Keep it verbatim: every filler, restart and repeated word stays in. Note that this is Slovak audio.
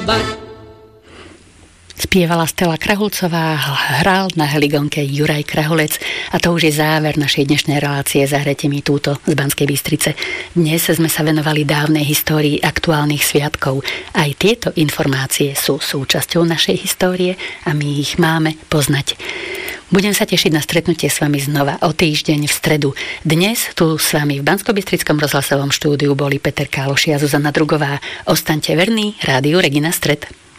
Spievala Stella Krahulcová, hral na heligonke Juraj Krahulec a to už je záver našej dnešnej relácie Zahrajte mi túto z Banskej Bystrice. Dnes sme sa venovali dávnej histórii aktuálnych sviatkov. Aj tieto informácie sú súčasťou našej histórie a my ich máme poznať. Budem sa tešiť na stretnutie s vami znova o týždeň v stredu. Dnes tu s vami v Banskobystrickom rozhlasovom štúdiu boli Peter Káloši a Zuzana Drugová. Ostaňte verní Rádiu Regina Stred.